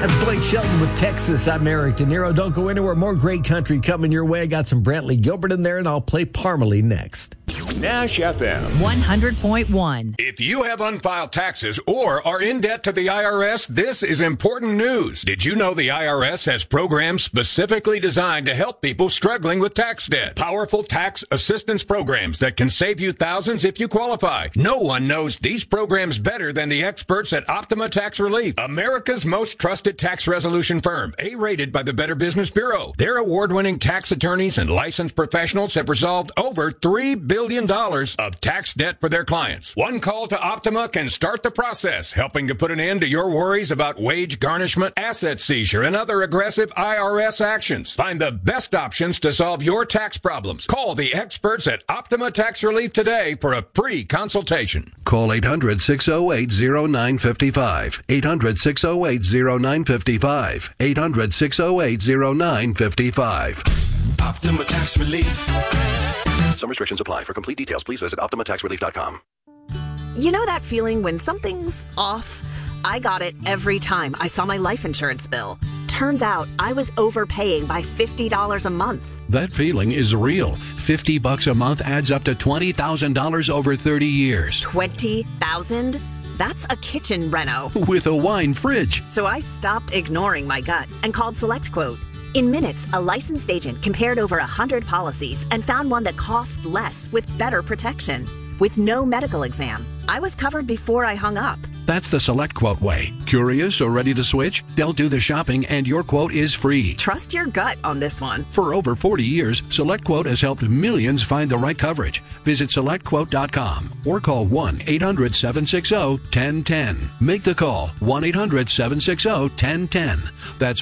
That's Blake Shelton with Texas. I'm Eric De Niro. Don't go anywhere. More great country coming your way. I got some Brantley Gilbert in there, and I'll play Parmalee next. Nash FM 100.1. If you have unfiled taxes or are in debt to the IRS, this is important news. Did you know the IRS has programs specifically designed to help people struggling with tax debt? Powerful tax assistance programs that can save you thousands if you qualify. No one knows these programs better than the experts at Optima Tax Relief, America's most trusted tax resolution firm, A-rated by the Better Business Bureau. Their award-winning tax attorneys and licensed professionals have resolved over $3 billion of tax debt for their clients. One call to Optima can start the process, helping to put an end to your worries about wage garnishment, asset seizure, and other aggressive IRS actions. Find the best options to solve your tax problems. Call the experts at Optima Tax Relief today for a free consultation. Call 800-608-0955. 800-608-0955. 800-608-0955. Optima Tax Relief. Some restrictions apply. For complete details, please visit OptimaTaxRelief.com. You know that feeling when something's off? I got it every time I saw my life insurance bill. Turns out I was overpaying by $50 a month. That feeling is real. $50 a month adds up to $20,000 over 30 years. $20,000? That's a kitchen reno. With a wine fridge. So I stopped ignoring my gut and called SelectQuote. In minutes, a licensed agent compared over 100 policies and found one that cost less with better protection. With no medical exam, I was covered before I hung up. That's the SelectQuote way. Curious or ready to switch? They'll do the shopping and your quote is free. Trust your gut on this one. For over 40 years, SelectQuote has helped millions find the right coverage. Visit SelectQuote.com or call 1-800-760-1010. Make the call, 1-800-760-1010. That's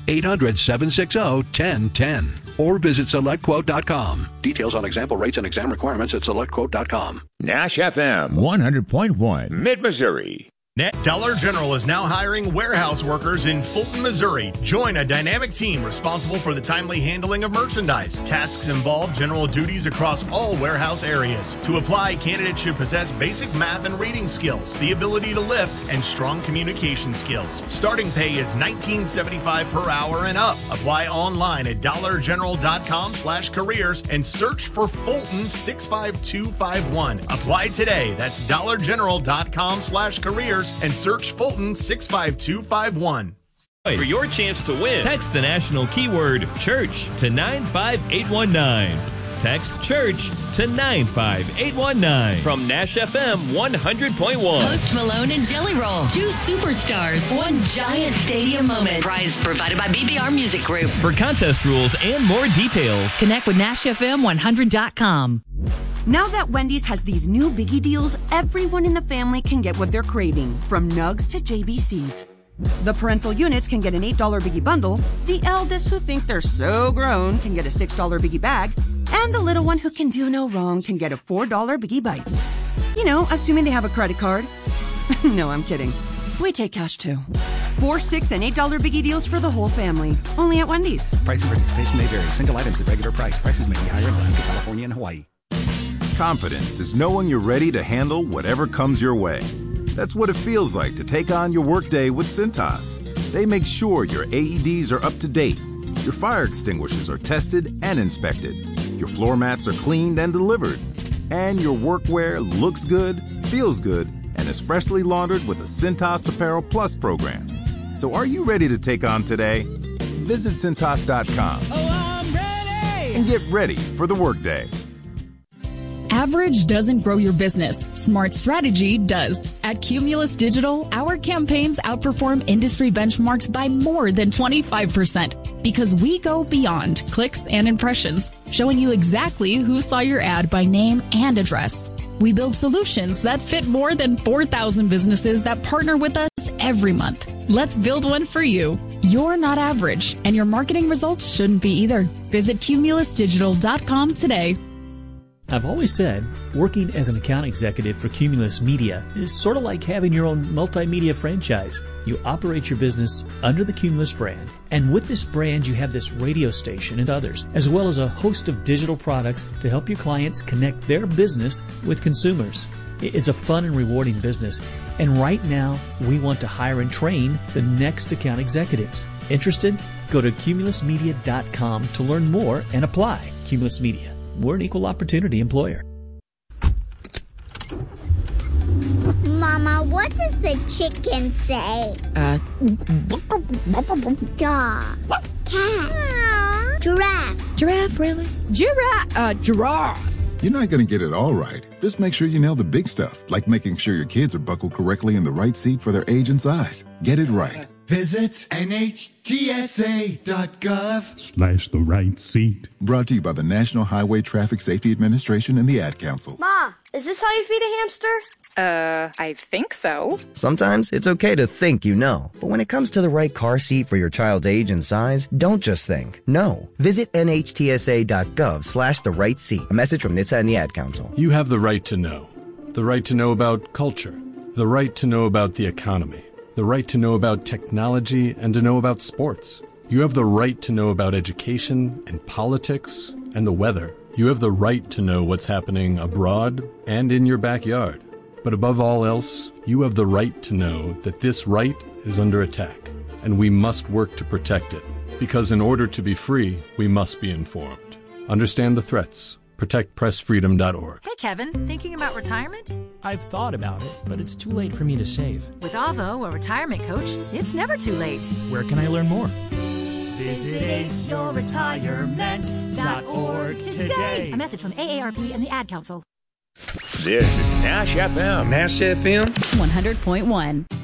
1-800-760-1010. Or visit SelectQuote.com. Details on example rates and exam requirements at SelectQuote.com. Nash FM 100.1, Mid-Missouri. Dollar General is now hiring warehouse workers in Fulton, Missouri. Join a dynamic team responsible for the timely handling of merchandise. Tasks involve general duties across all warehouse areas. To apply, candidates should possess basic math and reading skills, the ability to lift, and strong communication skills. Starting pay is $19.75 per hour and up. Apply online at dollargeneral.com/careers and search for Fulton 65251. Apply today. That's dollargeneral.com/careers. and search Fulton 65251. For your chance to win, text the national keyword church to 95819. Text church to 95819 from Nash FM 100.1. Post Malone and Jelly Roll, two superstars, one giant stadium moment. Prize provided by BBR Music Group. For contest rules and more details, connect with NashFM100.com. Now that Wendy's has these new biggie deals, everyone in the family can get what they're craving, from nugs to JBCs. The parental units can get an $8 biggie bundle, the eldest who think they're so grown can get a $6 biggie bag, and the little one who can do no wrong can get a $4 biggie bites. You know, assuming they have a credit card. No, I'm kidding. We take cash too. $4, $6, and $8 biggie deals for the whole family. Only at Wendy's. Price and participation may vary. Single items at regular price. Prices may be higher in Alaska, California, and Hawaii. Confidence is knowing you're ready to handle whatever comes your way. That's what it feels like to take on your workday with Cintas. They make sure your AEDs are up to date, your fire extinguishers are tested and inspected, your floor mats are cleaned and delivered, and your workwear looks good, feels good, and is freshly laundered with the Cintas Apparel Plus program. So are you ready to take on today? Visit Cintas.com and get ready for the workday. Average doesn't grow your business. Smart strategy does. At Cumulus Digital, our campaigns outperform industry benchmarks by more than 25% because we go beyond clicks and impressions, showing you exactly who saw your ad by name and address. We build solutions that fit more than 4,000 businesses that partner with us every month. Let's build one for you. You're not average, and your marketing results shouldn't be either. Visit cumulusdigital.com today. I've always said working as an account executive for Cumulus Media is sort of like having your own multimedia franchise. You operate your business under the Cumulus brand, and with this brand you have this radio station and others, as well as a host of digital products to help your clients connect their business with consumers. It's a fun and rewarding business. And right now, we want to hire and train the next account executives. Interested? Go to cumulusmedia.com to learn more and apply. Cumulus Media. We're an equal opportunity employer. Mama, what does the chicken say? Dog. Cat. Giraffe. Giraffe, really? Giraffe. You're not going to get it all right. Just make sure you nail the big stuff, like making sure your kids are buckled correctly in the right seat for their age and size. Get it right. Visit NHTSA.gov/the right seat. Brought to you by the National Highway Traffic Safety Administration and the Ad Council. Ma, is this how you feed a hamster? I think so. Sometimes it's okay to think you know, but when it comes to the right car seat for your child's age and size, don't just think. No. Visit NHTSA.gov/the right seat. A message from NHTSA and the Ad Council. You have the right to know. The right to know about culture. The right to know about the economy. The right to know about technology and to know about sports. You have the right to know about education and politics and the weather. You have the right to know what's happening abroad and in your backyard. But above all else, you have the right to know that this right is under attack, and we must work to protect it. Because in order to be free, we must be informed. Understand the threats. ProtectPressFreedom.org. Hey, Kevin, thinking about retirement? I've thought about it, but it's too late for me to save. With Avo, a retirement coach, it's never too late. Where can I learn more? Visit aceyourretirement.org today. A message from AARP and the Ad Council. This is Nash FM. Nash FM 100.1.